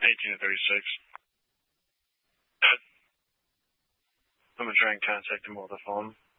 18 to 36. I'm going to try and contact him over the phone.